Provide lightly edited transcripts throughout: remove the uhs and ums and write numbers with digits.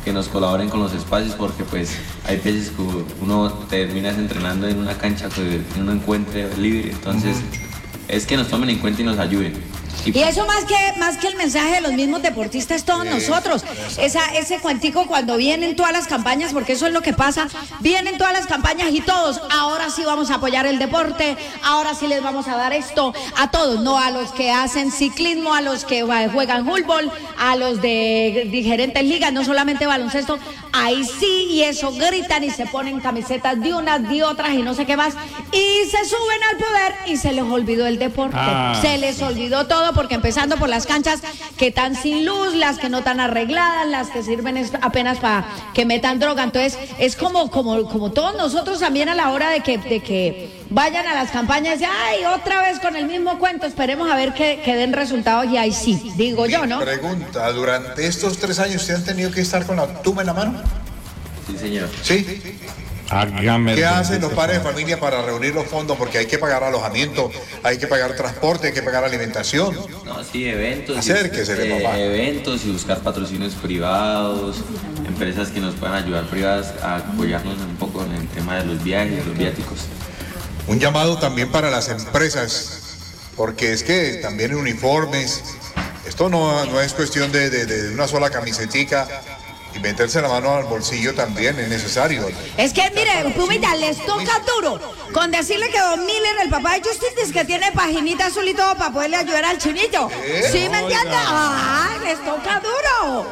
que nos colaboren con los espacios, porque pues hay veces que uno termina entrenando en una cancha que uno encuentre libre, entonces es que nos tomen en cuenta y nos ayuden. Y eso más que el mensaje de los mismos deportistas, todos nosotros. Ese cuentico cuando vienen todas las campañas, porque eso es lo que pasa, vienen todas las campañas y todos, ahora sí vamos a apoyar el deporte, ahora sí les vamos a dar esto, a todos, no a los que hacen ciclismo, a los que juegan fútbol, a los de diferentes ligas, no solamente baloncesto, ahí sí, y eso gritan y se ponen camisetas de unas, de otras y no sé qué más, y se suben al poder y se les olvidó el deporte, se les olvidó todo, porque empezando por las canchas que están sin luz, las que no están arregladas, las que sirven apenas para que metan droga. Entonces es como todos nosotros también a la hora de que vayan a las campañas y ay, otra vez con el mismo cuento, esperemos a ver que den resultados y ahí sí, digo yo, ¿no? Pregunta, ¿durante estos 3 años usted han tenido que estar con la tuma en la mano? Sí, señor. ¿Sí? Hágame ¿Qué hacen los padres de familia para reunir los fondos? Porque hay que pagar alojamiento, hay que pagar transporte, hay que pagar alimentación. No, sí, eventos. Acérquese, papá. Eventos y buscar patrocinios privados, empresas que nos puedan ayudar privadas a apoyarnos un poco en el tema de los viajes, los viáticos. Un llamado también para las empresas, porque es que también en uniformes, esto no es cuestión de una sola camisetica. Y meterse la mano al bolsillo también es necesario. Es que, mire, Pumita, les toca duro con decirle que Don Miller, el papá de Justin, dice que tiene paginita azul y todo para poderle ayudar al chinito. ¿Sí me entiende? ¡Ay, les toca duro!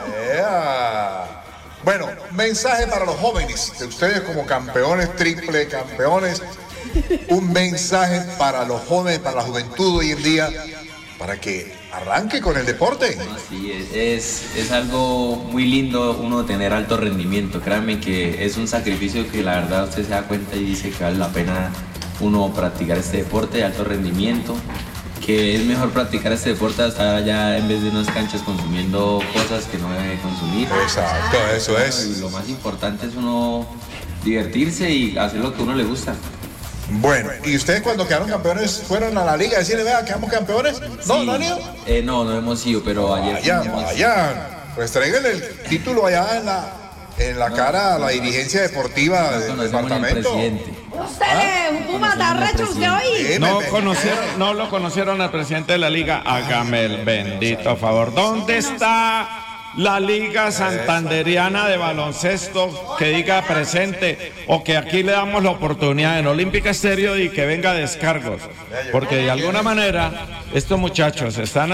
Bueno, mensaje para los jóvenes, de ustedes como campeones, triple campeones. Un mensaje para los jóvenes, para la juventud hoy en día, para que arranque con el deporte. No, sí, es algo muy lindo uno tener alto rendimiento. Créanme que es un sacrificio que la verdad usted se da cuenta y dice que vale la pena uno practicar este deporte de alto rendimiento, que es mejor practicar este deporte hasta allá en vez de unas canchas consumiendo cosas que no debe consumir. Exacto, eso es. Y lo más importante es uno divertirse y hacer lo que a uno le gusta. Bueno, ¿y ustedes cuando quedaron campeones fueron a la liga a decirle, vea, quedamos campeones? ¿No, sí, no han ido? No hemos ido, pero ayer... Vayan. Pues tráiganle el título allá en la cara a la dirigencia deportiva del departamento. Usted, Puma, está recho usted hoy. No lo conocieron al presidente de la liga. Hágame el bendito favor. ¿Dónde está la Liga Santanderiana de Baloncesto que diga presente, o que aquí le damos la oportunidad en Olímpica Estéreo y que venga descargos? Porque de alguna manera estos muchachos están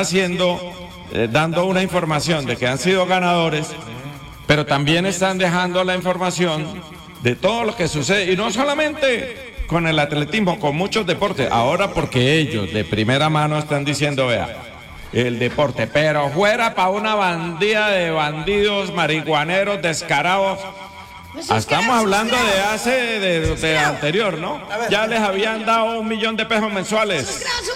dando una información de que han sido ganadores, pero también están dejando la información de todo lo que sucede, y no solamente con el atletismo, con muchos deportes. Ahora porque ellos de primera mano están diciendo, vea, el deporte, pero fuera para una bandida de bandidos, marihuaneros, descarados. Estamos hablando de anterior, ¿no? Ya les habían dado 1 millón de pesos mensuales.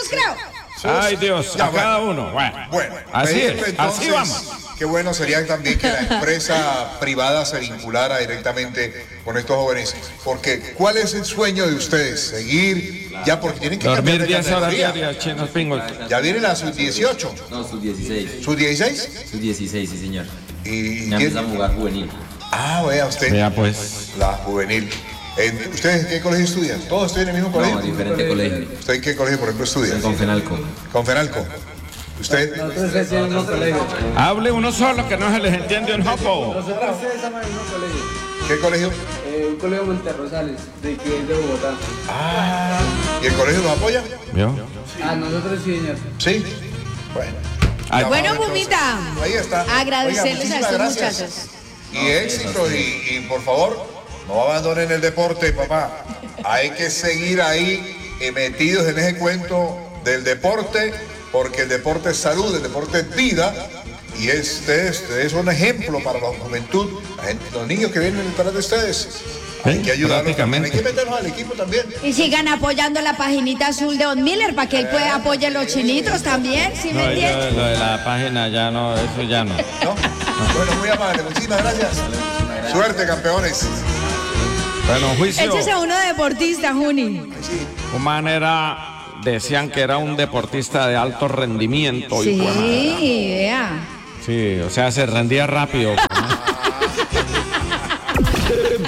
Ay, Dios, a cada uno. Bueno, así es, entonces, así vamos. Qué bueno sería también que la empresa privada se vinculara directamente con estos jóvenes, porque ¿cuál es el sueño de ustedes? Seguir, ya porque tienen que dormir 10 horas diarias, chinos pingos. Ya viene la sub-18. No, sub-16. ¿Sub-16? Sub-16, sí, señor. Y ya empezamos a jugar juvenil. Ah, vea usted. Vea pues. La juvenil. ¿Ustedes en qué colegio estudian? ¿Todos estudian en el mismo colegio? No, diferente colegio. ¿Usted en qué colegio, por ejemplo, estudia? En Confenalco. Confenalco. ¿Usted? Nosotros estamos en el mismo colegio. Hable uno solo, que no se les entiende un jopo. Nosotros estamos en el mismo colegio. ¿Qué colegio? Un colegio Monterrosales, que es de Bogotá. Ah, ¿y el colegio los apoya? ¿Vio? Nosotros sí, señor. Sí. Bueno. Bueno, Pumita. Ahí está. Agradecerles a estos muchachos. Y éxito, y por favor, no abandonen el deporte, papá. Hay que seguir ahí metidos en ese cuento del deporte, porque el deporte es salud, el deporte es vida, y ustedes son un ejemplo para la juventud, los niños que vienen detrás de ustedes. Hay que ayudarlos también, hay que meterlos al equipo también. Y sigan apoyando la paginita azul de Don Miller para que él pueda apoyar los chinitos también, ¿sí me entiendes? Lo de la página ya no, eso ya no. ¿No? Bueno, muy amable, muchísimas gracias. Suerte, campeones. Bueno, juicio. Échese uno de deportista, Juni. Human decían que era un deportista de alto rendimiento. Sí, vea. Sí, o sea, se rendía rápido.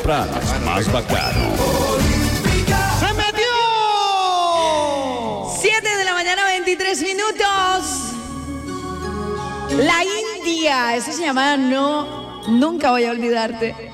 temprano es más bacano. ¡Se metió! 7:23 a.m. La India, eso se llama Nunca voy a olvidarte.